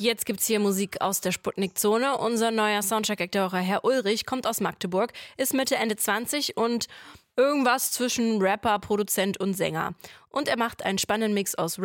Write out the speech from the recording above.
Jetzt gibt's hier Musik aus der Sputnik-Zone. Unser neuer Soundcheck-Akteur, Herr Ulrich, kommt aus Magdeburg, ist Mitte, Ende 20 und irgendwas zwischen Rapper, Produzent und Sänger. Und er macht einen spannenden Mix aus